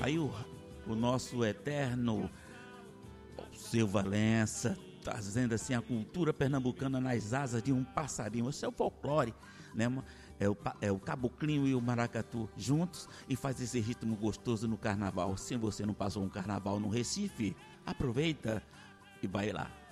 Aí o nosso eterno Seu Valença, trazendo assim a cultura pernambucana nas asas de um passarinho. Esse é o folclore, né? É o caboclinho e o maracatu juntos e faz esse ritmo gostoso no carnaval. Se você não passou um carnaval no Recife, aproveita e vai lá.